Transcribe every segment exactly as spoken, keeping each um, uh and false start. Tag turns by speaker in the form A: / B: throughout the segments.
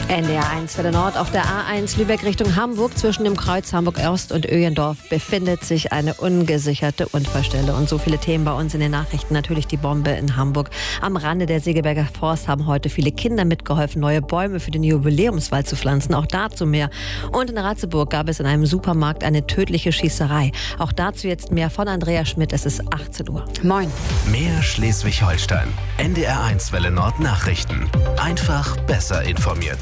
A: N D R eins Welle Nord auf der A eins Lübeck Richtung Hamburg. Zwischen dem Kreuz Hamburg-Ost und Öjendorf befindet sich eine ungesicherte Unfallstelle. Und so viele Themen bei uns in den Nachrichten. Natürlich die Bombe in Hamburg. Am Rande der Segeberger Forst haben heute viele Kinder mitgeholfen, neue Bäume für den Jubiläumswald zu pflanzen. Auch dazu mehr. Und in Ratzeburg gab es in einem Supermarkt eine tödliche Schießerei. Auch dazu jetzt mehr von Andrea Schmidt. Es ist achtzehn Uhr.
B: Moin.
C: Mehr Schleswig-Holstein. N D R eins Welle Nord Nachrichten. Einfach besser informiert.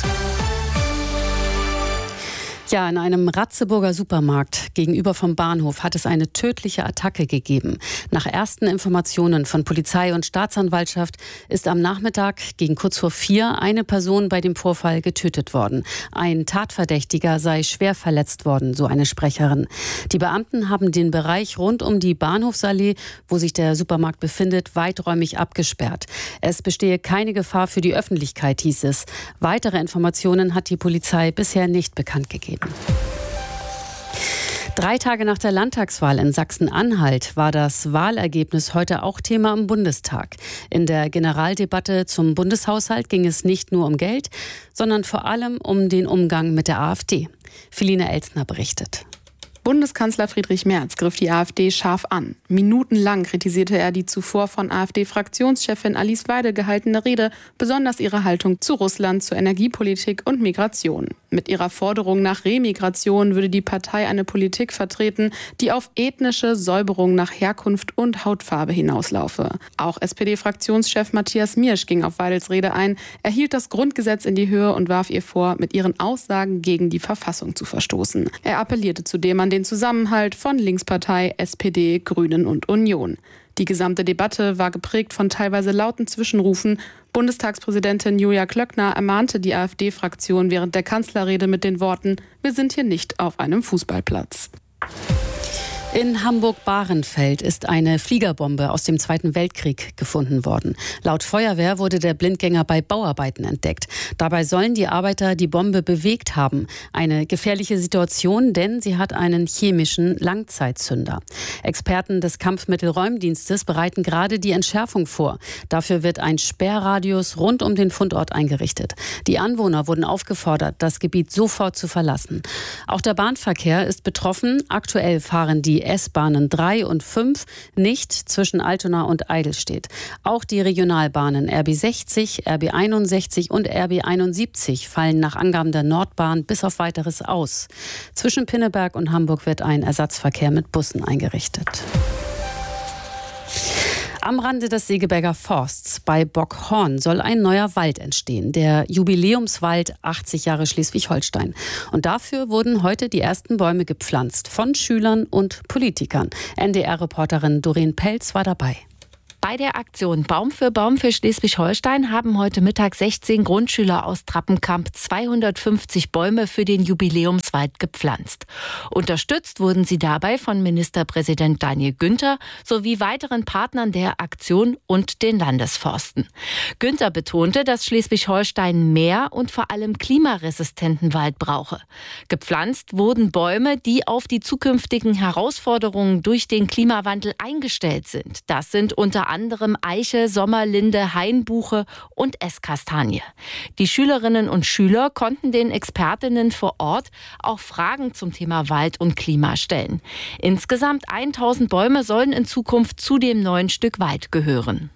B: Ja, in einem Ratzeburger Supermarkt gegenüber vom Bahnhof hat es eine tödliche Attacke gegeben. Nach ersten Informationen von Polizei und Staatsanwaltschaft ist am Nachmittag gegen kurz vor vier eine Person bei dem Vorfall getötet worden. Ein Tatverdächtiger sei schwer verletzt worden, so eine Sprecherin. Die Beamten haben den Bereich rund um die Bahnhofsallee, wo sich der Supermarkt befindet, weiträumig abgesperrt. Es bestehe keine Gefahr für die Öffentlichkeit, hieß es. Weitere Informationen hat die Polizei bisher nicht bekannt gegeben. Drei Tage nach der Landtagswahl in Sachsen-Anhalt war das Wahlergebnis heute auch Thema im Bundestag. In der Generaldebatte zum Bundeshaushalt ging es nicht nur um Geld, sondern vor allem um den Umgang mit der AfD. Feline Elsner berichtet.
D: Bundeskanzler Friedrich Merz griff die AfD scharf an. Minutenlang kritisierte er die zuvor von AfD-Fraktionschefin Alice Weidel gehaltene Rede, besonders ihre Haltung zu Russland, zur Energiepolitik und Migration. Mit ihrer Forderung nach Remigration würde die Partei eine Politik vertreten, die auf ethnische Säuberung nach Herkunft und Hautfarbe hinauslaufe. Auch S P D-Fraktionschef Matthias Miersch ging auf Weidels Rede ein. Er hielt das Grundgesetz in die Höhe und warf ihr vor, mit ihren Aussagen gegen die Verfassung zu verstoßen. Er appellierte zudem an den Zusammenhalt von Linkspartei, S P D, Grünen und Union. Die gesamte Debatte war geprägt von teilweise lauten Zwischenrufen. Bundestagspräsidentin Julia Klöckner ermahnte die AfD-Fraktion während der Kanzlerrede mit den Worten: Wir sind hier nicht auf einem Fußballplatz.
B: In Hamburg-Bahrenfeld ist eine Fliegerbombe aus dem Zweiten Weltkrieg gefunden worden. Laut Feuerwehr wurde der Blindgänger bei Bauarbeiten entdeckt. Dabei sollen die Arbeiter die Bombe bewegt haben. Eine gefährliche Situation, denn sie hat einen chemischen Langzeitzünder. Experten des Kampfmittelräumdienstes bereiten gerade die Entschärfung vor. Dafür wird ein Sperrradius rund um den Fundort eingerichtet. Die Anwohner wurden aufgefordert, das Gebiet sofort zu verlassen. Auch der Bahnverkehr ist betroffen. Aktuell fahren die S-Bahnen drei und fünf nicht zwischen Altona und Eidelstedt. Auch die Regionalbahnen R B sechzig, R B einundsechzig und R B einundsiebzig fallen nach Angaben der Nordbahn bis auf Weiteres aus. Zwischen Pinneberg und Hamburg wird ein Ersatzverkehr mit Bussen eingerichtet. Am Rande des Segeberger Forsts bei Bockhorn soll ein neuer Wald entstehen, der Jubiläumswald achtzig Jahre Schleswig-Holstein. Und dafür wurden heute die ersten Bäume gepflanzt von Schülern und Politikern. N D R-Reporterin Doreen Pelz war dabei.
E: Bei der Aktion Baum für Baum für Schleswig-Holstein haben heute Mittag sechzehn Grundschüler aus Trappenkamp zweihundertfünfzig Bäume für den Jubiläumswald gepflanzt. Unterstützt wurden sie dabei von Ministerpräsident Daniel Günther sowie weiteren Partnern der Aktion und den Landesforsten. Günther betonte, dass Schleswig-Holstein mehr und vor allem klimaresistenten Wald brauche. Gepflanzt wurden Bäume, die auf die zukünftigen Herausforderungen durch den Klimawandel eingestellt sind. Das sind unter anderem Eiche, Sommerlinde, Hainbuche und Esskastanie. Die Schülerinnen und Schüler konnten den Expertinnen vor Ort auch Fragen zum Thema Wald und Klima stellen. Insgesamt tausend Bäume sollen in Zukunft zu dem neuen Stück Wald gehören.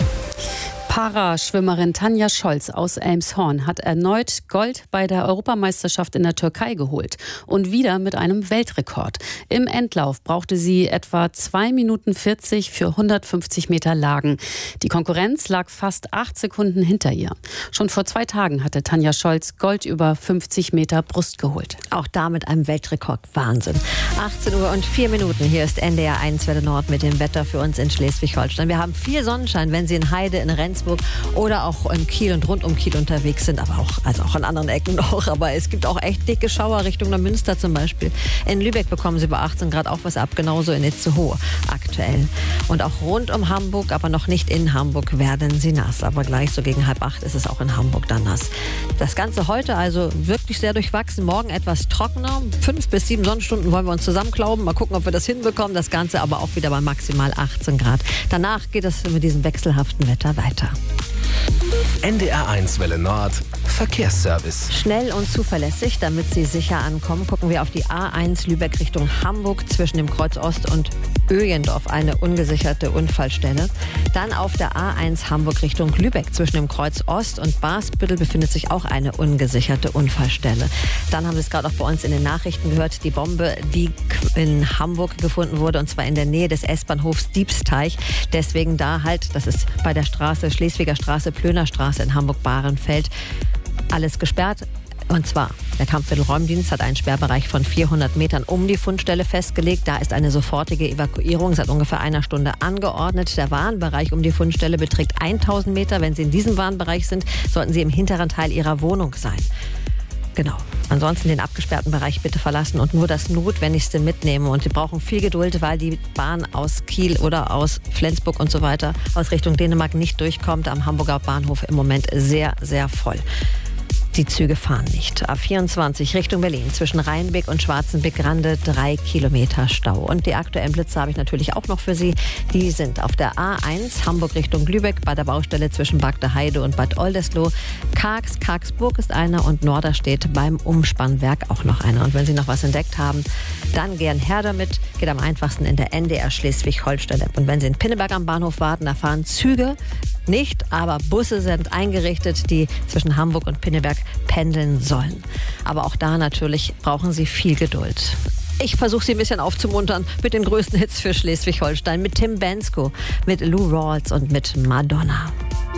B: Paraschwimmerin Tanja Scholz aus Elmshorn hat erneut Gold bei der Europameisterschaft in der Türkei geholt und wieder mit einem Weltrekord. Im Endlauf brauchte sie etwa zwei Minuten vierzig für hundertfünfzig Meter Lagen. Die Konkurrenz lag fast acht Sekunden hinter ihr. Schon vor zwei Tagen hatte Tanja Scholz Gold über fünfzig Meter Brust geholt.
A: Auch da mit einem Weltrekord. Wahnsinn. achtzehn Uhr und vier Minuten. Hier ist N D R eins Welle Nord mit dem Wetter für uns in Schleswig-Holstein. Wir haben viel Sonnenschein, wenn Sie in Heide, in Rendsburg oder auch in Kiel und rund um Kiel unterwegs sind, aber auch, also auch an anderen Ecken noch. Aber es gibt auch echt dicke Schauer Richtung Neumünster zum Beispiel. In Lübeck bekommen Sie bei achtzehn Grad auch was ab, genauso in Itzehoe aktuell. Und auch rund um Hamburg, aber noch nicht in Hamburg, werden Sie nass. Aber gleich so gegen halb acht ist es auch in Hamburg dann nass. Das Ganze heute also wirklich sehr durchwachsen. Morgen etwas trockener. Fünf bis sieben Sonnenstunden wollen wir uns zusammenklauben. Mal gucken, ob wir das hinbekommen. Das Ganze aber auch wieder bei maximal achtzehn Grad. Danach geht es mit diesem wechselhaften Wetter weiter.
C: N D R eins Welle Nord Verkehrsservice.
A: Schnell und zuverlässig, damit Sie sicher ankommen, gucken wir auf die A eins Lübeck Richtung Hamburg zwischen dem Kreuz Ost und Öjendorf, eine ungesicherte Unfallstelle. Dann auf der A eins Hamburg Richtung Lübeck zwischen dem Kreuz Ost und Barsbüttel befindet sich auch eine ungesicherte Unfallstelle. Dann haben Sie es gerade auch bei uns in den Nachrichten gehört, die Bombe, die in Hamburg gefunden wurde, und zwar in der Nähe des S-Bahnhofs Diebsteich. Deswegen da halt, das ist bei der Straße, Schleswiger Straße, Plöner Straße in Hamburg-Bahrenfeld, alles gesperrt. Und zwar, der Kampfmittelräumdienst hat einen Sperrbereich von vierhundert Metern um die Fundstelle festgelegt. Da ist eine sofortige Evakuierung seit ungefähr einer Stunde angeordnet. Der Warnbereich um die Fundstelle beträgt tausend Meter. Wenn Sie in diesem Warnbereich sind, sollten Sie im hinteren Teil Ihrer Wohnung sein. Genau. Ansonsten den abgesperrten Bereich bitte verlassen und nur das Notwendigste mitnehmen. Und Sie brauchen viel Geduld, weil die Bahn aus Kiel oder aus Flensburg und so weiter aus Richtung Dänemark nicht durchkommt. Am Hamburger Bahnhof im Moment sehr, sehr voll. Die Züge fahren nicht. A vierundzwanzig Richtung Berlin zwischen Rheinbeck und Schwarzenbeck-Grande drei Kilometer Stau. Und die aktuellen Blitze habe ich natürlich auch noch für Sie. Die sind auf der A eins Hamburg Richtung Lübeck bei der Baustelle zwischen Bagde Heide und Bad Oldesloe. Kargs, Kargsburg ist einer und Norderstedt beim Umspannwerk auch noch einer. Und wenn Sie noch was entdeckt haben, dann gern her damit. Geht am einfachsten in der N D R Schleswig-Holstein-App. Und wenn Sie in Pinneberg am Bahnhof warten, da fahren Züge nicht, aber Busse sind eingerichtet, die zwischen Hamburg und Pinneberg pendeln sollen. Aber auch da natürlich brauchen Sie viel Geduld. Ich versuche Sie ein bisschen aufzumuntern mit den größten Hits für Schleswig-Holstein, mit Tim Bensko, mit Lou Rawls und mit Madonna.